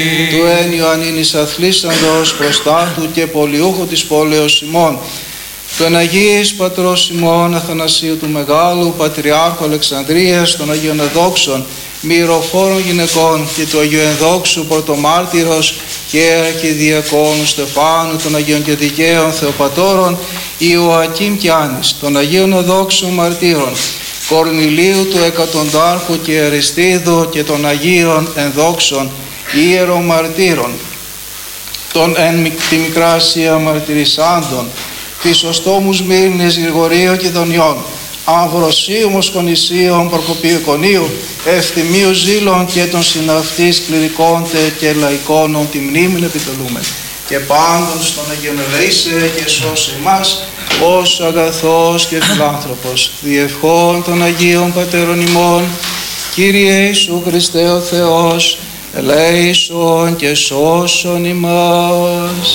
του εν Ιωαννίνης αθλήσαντος προστάτου και πολιούχου της πόλεως ημών, του εν Αγίης Πατρός ημών Αθανασίου του Μεγάλου, Πατριάρχου Αλεξανδρίας, των Αγίων Εδόξων, μυροφόρων γυναικών και του Αγίου Ενδόξου Πρωτομάρτυρος και Αρχιδιακόνου Στεφάνου, των Αγίων και Δικαίων Θεοπατώρων Ιωακήμ και Άνης, των Αγίων Εδόξων Μαρτύρων Κορνηλίου του Εκατοντάρχου και Αριστίδου και των Αγίων Ενδόξων Ιερομαρτύρων, των εν τη Μικρά Ασία μαρτυρισάντων, Χρυσοστόμου Σμύρνης, Γρηγορίου και Δονιών, Αμβροσίου Μοσχονησίων, Προκοπίου Εικονίου, Ευθυμίου Ζήλων και των συναυτής κληρικών και λαϊκών τη μνήμην επιτελούμε. Και πάντων στον Αγίον ελεήσε και σώσε εμάς ως αγαθός και φιλάνθρωπος. Διευχών των Αγίων Πατέρων ημών, Κύριε Ιησού Χριστέ ο Θεός, ελέησον και σώσον ημάς.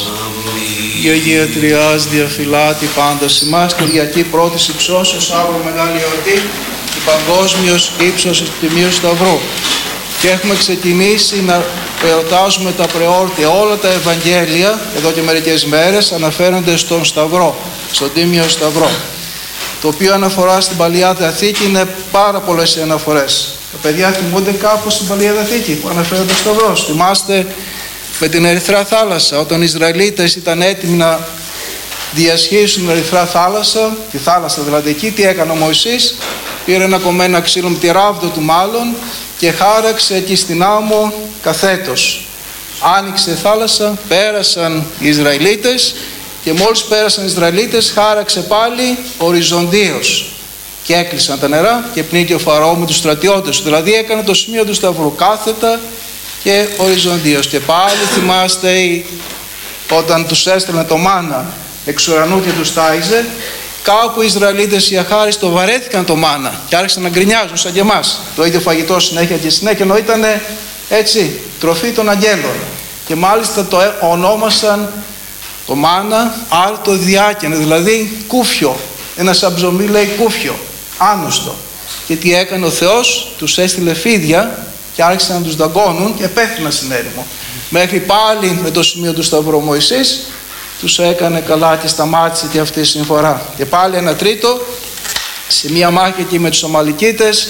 Η Αγία Τριάς διαφυλάτη πάντας ημάς. Κυριακή πρώτης υψώσεως, αύριο μεγάλη εορτή, του παγκόσμιος ύψος του Τιμίου Σταυρού. Και έχουμε ξεκινήσει να εορτάζουμε τα преόρτια. Όλα τα Ευαγγέλια, εδώ και μερικές μέρες, αναφέρονται στον Σταυρό, στον Τίμιο Σταυρό. Το οποίο αναφορά στην Παλιά Διαθήκη είναι πάρα πολλές οι αναφορές. Τα παιδιά θυμούνται κάπου στην Παλιά Διαθήκη που αναφέρεται ο Σταυρός. Θυμάστε με την Ερυθρά Θάλασσα, όταν οι Ισραηλίτες ήταν έτοιμοι να διασχίσουν την Ερυθρά Θάλασσα, τη θάλασσα δηλαδή εκεί, τι έκανε ο Μωυσής? Πήρε ένα κομμένο ξύλο με τη ράβδο του μάλλον και χάραξε εκεί στην άμμο καθέτος. Άνοιξε η θάλασσα, πέρασαν οι Ισραηλίτες και μόλις πέρασαν οι Ισραηλίτες χάραξε πάλι οριζοντίως και έκλεισαν τα νερά και πνίγηκε ο Φαραώ με τους στρατιώτες. Δηλαδή έκανε το σημείο του Σταυρού κάθετα και οριζοντίως. Και πάλι θυμάστε όταν τους έστελνε το μάνα εξ ουρανού και τους τάιζε, κάπου οι Ισραηλίτες οι αχάριστοι βαρέθηκαν το μάνα και άρχισαν να γκρινιάζουν σαν και εμάς. Το ίδιο φαγητό συνέχεια και συνέχεια, ενώ ήταν έτσι τροφή των αγγέλων. Και μάλιστα το ονόμασαν το μάνα άρτο διάκαινε, δηλαδή κούφιο. Ένα σαν ψωμί λέει κούφιο, άνοστο. Και τι έκανε ο Θεός? Τους έστειλε φίδια και άρχισαν να τους δαγκώνουν και πέθαναν στην έρημο. Μέχρι πάλι με το σημείο του Σταυρού Μωυσής τους έκανε καλά και σταμάτησε και αυτή η συμφορά. Και πάλι ένα τρίτο, σε μία μάχη εκεί με τους Αμαλικίτες,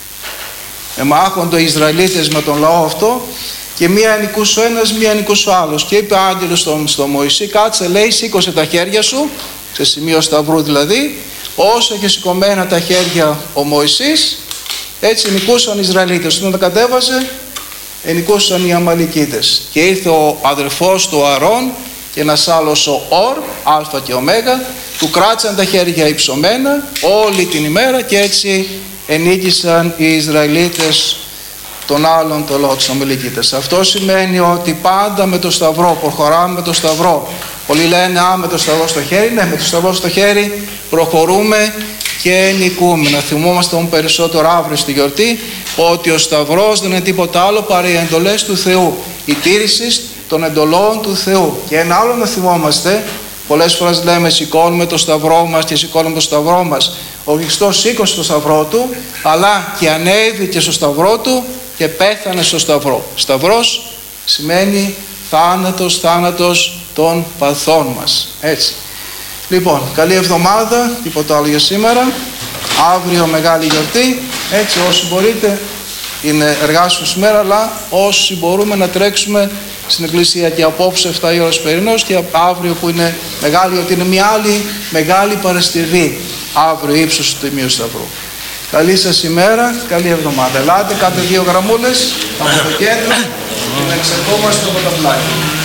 εμάχονται οι Ισραηλίτες με τον λαό αυτό και μία νικούσε ο ένας, μία νικούσε ο άλλος. Και είπε ο άγγελος στον Μωυσή, κάτσε λέει, σήκωσε τα χέρια σου, σε σημείο Σταυρού δηλαδή, όσο είχε σηκωμένα τα χέρια ο Μωυσής, έτσι νικούσαν οι Ισραηλίτες. Όταν τα κατέβαζε, νικούσαν οι Αμαλικίτες. Και ήρθε ο αδερφός του Αρών και ένας άλλος ο Ορ, Α και Ω, του κράτησαν τα χέρια υψωμένα όλη την ημέρα και έτσι ενίκησαν οι Ισραηλίτες των άλλων το λαό τους Αμαλικίτες. Αυτό σημαίνει ότι πάντα με το Σταυρό, προχωράμε με το Σταυρό. Πολλοί λένε με το Σταυρό στο χέρι. Ναι, με το Σταυρό στο χέρι προχωρούμε και νικούμε. Να θυμόμαστε όμως περισσότερο αύριο στη γιορτή ότι ο Σταυρός δεν είναι τίποτα άλλο παρά οι εντολές του Θεού, η τήρηση των εντολών του Θεού. Και ένα άλλο να θυμόμαστε, πολλές φορές λέμε σηκώνουμε το Σταυρό μας και σηκώνουμε το Σταυρό μας. Ο Χριστός σήκωσε το Σταυρό του, αλλά και ανέβηκε στο Σταυρό του και πέθανε στο Σταυρό. Σταυρός σημαίνει θάνατος, θάνατος των παθών μας. Έτσι. Λοιπόν, καλή εβδομάδα, τίποτα άλλο για σήμερα. Αύριο μεγάλη γιορτή. Έτσι, όσοι μπορείτε, είναι εργάσιμη ημέρα, αλλά όσοι μπορούμε να τρέξουμε στην εκκλησία και απόψε 7 η ώρα περινός και αύριο που είναι μεγάλη γιορτή, είναι μια άλλη μεγάλη Παρασκευή. Αύριο ύψος του Τιμίου Σταυρού. Καλή σας ημέρα, καλή εβδομάδα. Ελάτε, κάντε 2 γραμμούλες από το κέντρο και να εξερχόμαστε από τα πλάκια.